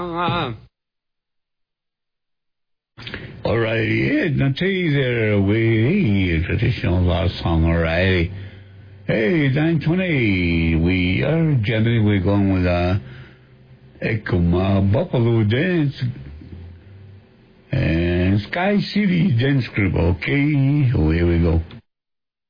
Alrighty, now take there we traditional love song, alrighty. Hey, 920, we are generally we're going with Buffalo Dance and Sky City Dance Group, okay? So here we go.